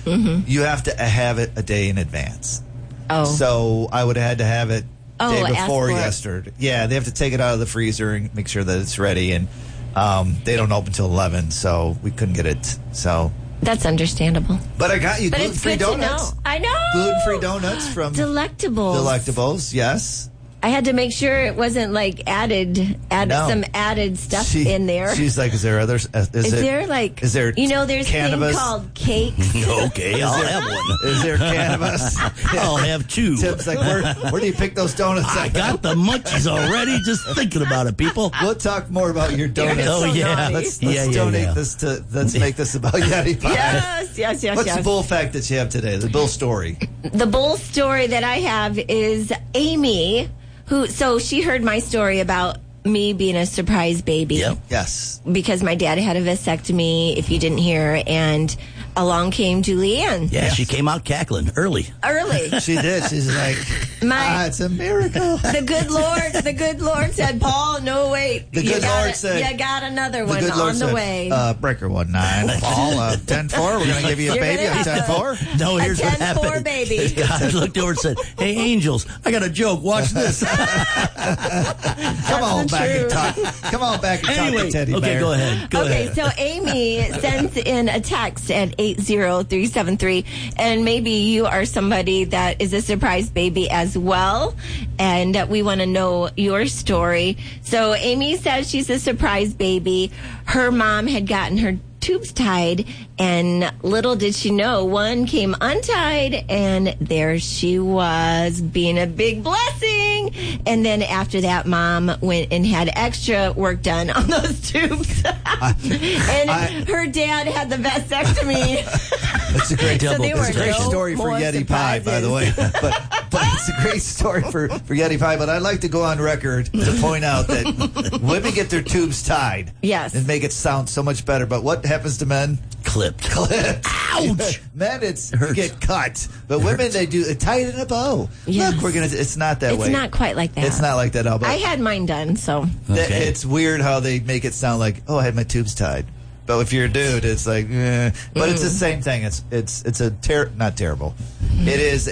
you have to have it a day in advance. Oh. So I would have had to have it day ask before for it. yesterday. Yeah, they have to take it out of the freezer and make sure that it's ready. And they don't open till 11, so we couldn't get it. So That's understandable. But I got you But it's gluten-free good donuts. to know. I know. Gluten-free donuts from Delectables, yes. I had to make sure it wasn't like added No. some added stuff in there. She's like, is there others? Is there cannabis? thing called cakes? Okay, I'll have one. Is there cannabis? I'll have two. Tim's like, where do you pick those donuts I up? got the munchies already just thinking about it, people. We'll talk more about your donuts. You're so naughty. Let's Yeah, donate yeah. this to, let's make this about Yeti Pie. Yes. What's the bull fact that you have today? The bull story. The bull story that I have is Amy, so she heard my story about me being a surprise baby. Yep. Yes. Because my dad had a vasectomy, if you didn't hear, and along came Julianne. Yeah, she came out cackling early. She did. She's like, it's a miracle. The good Lord said, Paul, no, wait. The good Lord said, you got another the one good Lord on the said, way. breaker 19, Paul, 10-4. We're going to give you a You're baby gonna on have 10-4. No, here's what 10-4 happened. baby. God looked over and said, "Hey, angels, I got a joke. Watch this." Come on back and talk. Come on back and talk to Teddy okay, Bear. go ahead. Go ahead. So Amy sends in a text at 80373, and maybe you are somebody that is a surprise baby as well, and we want to know your story. So Amy says she's a surprise baby. Her mom had gotten her tubes tied, and little did she know, one came untied, and there she was, being a big blessing. And then after that, mom went and had extra work done on those tubes. And her dad had the vasectomy. It's a great So they were It's a great no story for more Yeti Pie, by the way. But it's a great story for Yeti Pie. But I'd like to go on record to point out that women get their tubes tied. Yes. And make it sound so much better. But what happens to men? Clipped. Ouch! Men, you get cut. But women, they tie it in a bow. Yes. Look, it's not that way. It's not quite like that. It's not like that at all. But I had mine done, so. Okay. It's weird how they make it sound like, I had my tubes tied. But if you're a dude, it's like, But it's the same thing. It's not terrible. It is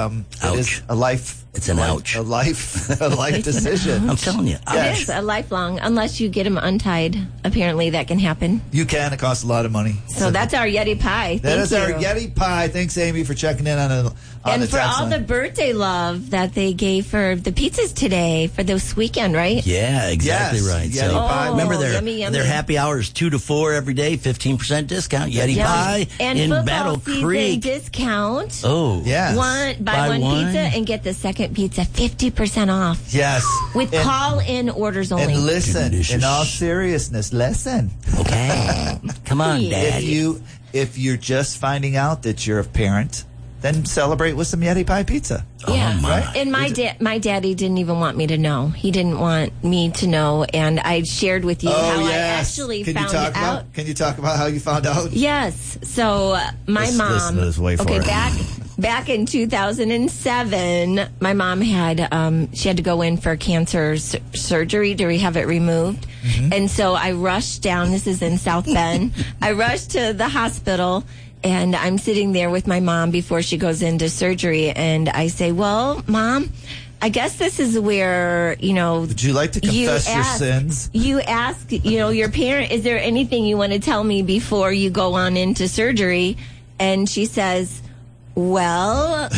a life. It's an ouch. A life decision. I'm telling you. It is a lifelong, unless you get them untied. Apparently, that can happen. You can. It costs a lot of money. So that's our Yeti Pie. That is Thank our you. Yeti Pie. Thanks, Amy, for checking in on And the for text all line. the birthday love that they gave for the pizzas today for this weekend, right? Yeah, exactly Yes. right. Yeti So Pie. remember Yummy. their happy hours 2 to 4 every day, 15% discount. Yeti Yum. Pie and in football Battle season Creek. discount. Oh, Yes. Buy one pizza and get the second pizza 50% off. Yes. With call-in orders only. And listen, Delicious. in all seriousness, listen. Okay, come on, Dad. If you're just finding out that you're a parent, then celebrate with some Yeti Pie pizza. Yeah, Oh, my. Right? and my daddy didn't even want me to know. He didn't want me to know, and I shared with you how I actually found out. Can you talk about how you found out? Yes. So my Let's mom. listen to this. Wait for it. Back in 2007, my mom had she had to go in for cancer surgery to have it removed, and so I rushed down. This is in South Bend. I rushed to the hospital. And I'm sitting there with my mom before she goes into surgery, and I say, "Well, Mom, I guess this is where, Would you like to confess your sins? You ask, your parent, is there anything you want to tell me before you go on into surgery?" And she says, "Well,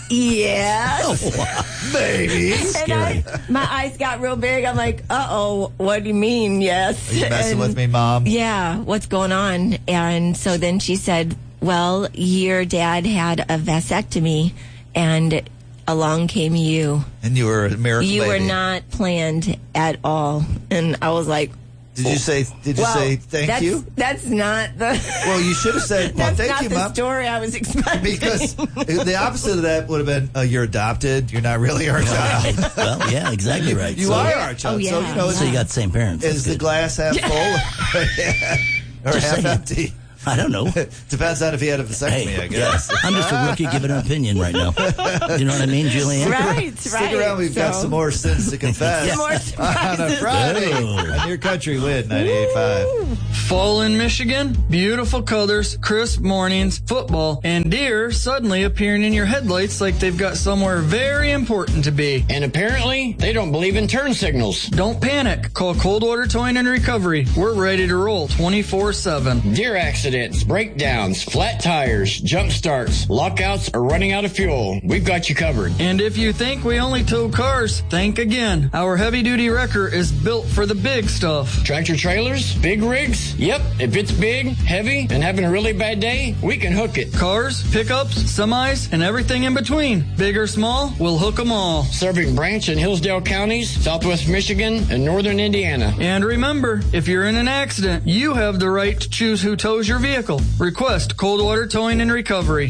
yes." Baby. And my eyes got real big. I'm like, "Uh-oh, what do you mean, yes?" Are you messing with me, Mom? Yeah, what's going on? And so then she said, "Well, your dad had a vasectomy, and along came you. And you were a miracle You baby. were not planned at all." And I was like, Did you say thank you? That's not the. Well, you should have said, well, That's thank not you, the Mom. story I was expecting. Because the opposite of that would have been, you're adopted. You're not really our child. Well, yeah, exactly right. You So- are our child. Oh, yeah. So, So you got the same parents. is That's the good. glass half full or Just half saying. empty? I don't know. Depends on if he had a vasectomy, I guess. I'm just a rookie giving an opinion right now. You know what I mean, Julianne? Right. Stick around. We've got some more sins to confess. Some more on a surprises. Friday Oh. on Your Country Win 98.5. Fall in Michigan, beautiful colors, crisp mornings, football, and deer suddenly appearing in your headlights like they've got somewhere very important to be. And apparently, they don't believe in turn signals. Don't panic. Call Coldwater Towing and Recovery. We're ready to roll 24/7. Deer accidents, breakdowns, flat tires, jump starts, lockouts, or running out of fuel. We've got you covered. And if you think we only tow cars, think again. Our heavy-duty wrecker is built for the big stuff. Tractor trailers, big rigs? Yep, if it's big, heavy, and having a really bad day, we can hook it. Cars, pickups, semis, and everything in between. Big or small, we'll hook them all. Serving Branch and Hillsdale counties, Southwest Michigan, and Northern Indiana. And remember, if you're in an accident, you have the right to choose who tows your vehicle. Request Coldwater Towing and Recovery.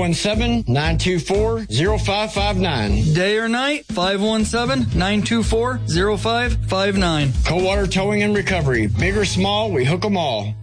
517-924-0559. Day or night, 517-924-0559. Coldwater Towing and Recovery. Big or small, we hook them all.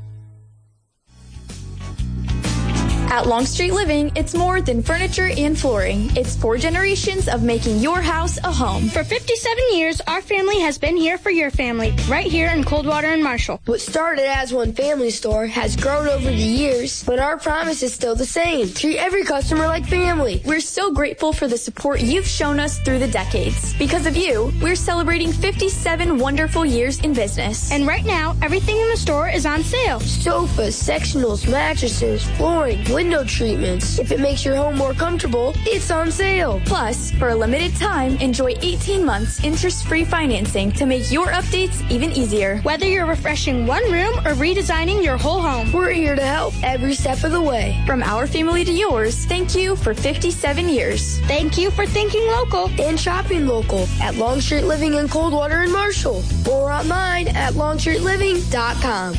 At Longstreet Living, it's more than furniture and flooring. It's 4 generations of making your house a home. For 57 years, our family has been here for your family, right here in Coldwater and Marshall. What started as one family store has grown over the years, but our promise is still the same. Treat every customer like family. We're so grateful for the support you've shown us through the decades. Because of you, we're celebrating 57 wonderful years in business. And right now, everything in the store is on sale. Sofas, sectionals, mattresses, flooring, window treatments. If it makes your home more comfortable, it's on sale. Plus, for a limited time, enjoy 18 months interest-free financing to make your updates even easier. Whether you're refreshing one room or redesigning your whole home, We're here to help every step of the way. From our family to yours, thank you for 57 years. thank you for thinking local. And shopping local at Longstreet Living in Coldwater and Marshall. Or online at longstreetliving.com.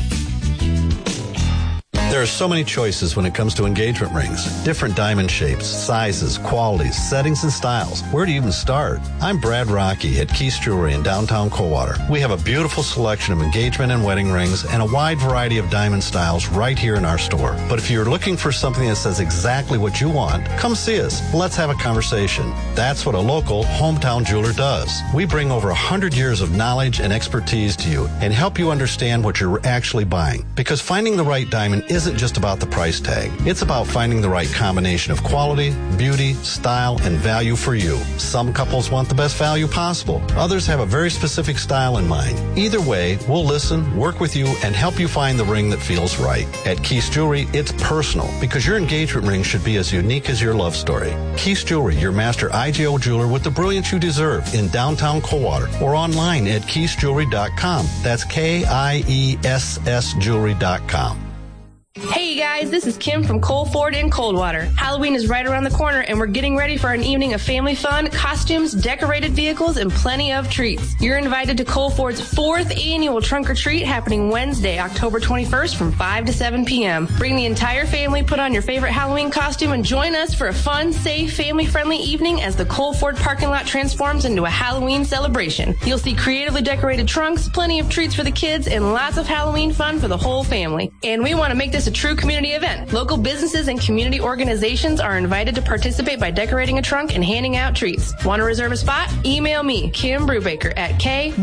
There are so many choices when it comes to engagement rings. Different diamond shapes, sizes, qualities, settings, and styles. Where do you even start? I'm Brad Rocky at Keith's Jewelry in downtown Coldwater. We have a beautiful selection of engagement and wedding rings and a wide variety of diamond styles right here in our store. But if you're looking for something that says exactly what you want, come see us. Let's have a conversation. That's what a local hometown jeweler does. We bring over 100 years of knowledge and expertise to you and help you understand what you're actually buying. Because finding the right diamond isn't just about the price tag. It's about finding the right combination of quality, beauty, style, and value for you. Some couples want the best value possible. Others have a very specific style in mind. Either way, we'll listen, work with you, and help you find the ring that feels right. At Keith's Jewelry, it's personal because your engagement ring should be as unique as your love story. Keith's Jewelry, your master IGO jeweler with the brilliance you deserve in downtown Coldwater or online at keithsjewelry.com. That's KIESS jewelry.com. Hey you guys, this is Kim from Cole Ford in Coldwater. Halloween is right around the corner and we're getting ready for an evening of family fun, costumes, decorated vehicles, and plenty of treats. You're invited to Cole Ford's 4th annual Trunk or Treat happening Wednesday, October 21st from 5 to 7 p.m. Bring the entire family, put on your favorite Halloween costume, and join us for a fun, safe, family-friendly evening as the Cole Ford parking lot transforms into a Halloween celebration. You'll see creatively decorated trunks, plenty of treats for the kids, and lots of Halloween fun for the whole family. And we want to make this a true community event. Local businesses and community organizations are invited to participate by decorating a trunk and handing out treats. Want to reserve a spot? Email me, Kim Brubaker, at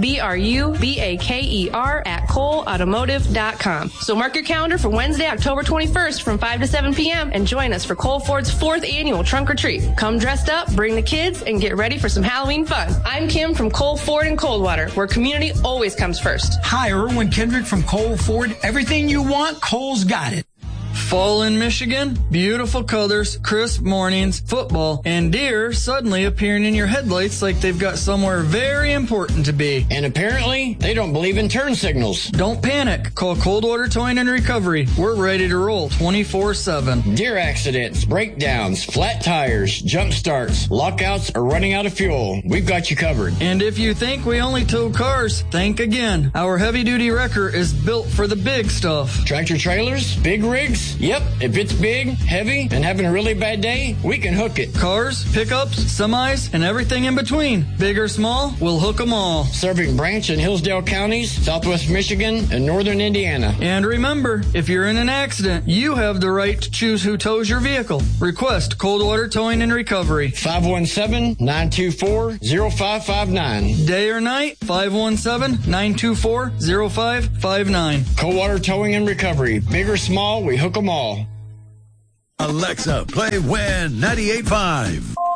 KBRUBAKER@ColeAutomotive.com. So mark your calendar for Wednesday, October 21st from 5 to 7 p.m. and join us for Cole Ford's 4th annual Trunk or Treat. Come dressed up, bring the kids, and get ready for some Halloween fun. I'm Kim from Cole Ford in Coldwater, where community always comes first. Hi, Erwin Kendrick from Cole Ford. Everything you want, Cole's got it. Fall in Michigan, beautiful colors, crisp mornings, football, and deer suddenly appearing in your headlights like they've got somewhere very important to be. And apparently, they don't believe in turn signals. Don't panic. Call Coldwater Towing and Recovery. We're ready to roll 24/7. Deer accidents, breakdowns, flat tires, jump starts, lockouts, or running out of fuel. We've got you covered. And if you think we only tow cars, think again. Our heavy-duty wrecker is built for the big stuff. Tractor trailers, big rigs? Yep, if it's big, heavy, and having a really bad day, we can hook it. Cars, pickups, semis, and everything in between. Big or small, we'll hook them all. Serving Branch and Hillsdale counties, Southwest Michigan, and Northern Indiana. And remember, if you're in an accident, you have the right to choose who tows your vehicle. Request Coldwater Towing and Recovery. 517-924-0559. Day or night, 517-924-0559. Coldwater Towing and Recovery. Big or small, we hook them all. Alexa, play Win 98.5.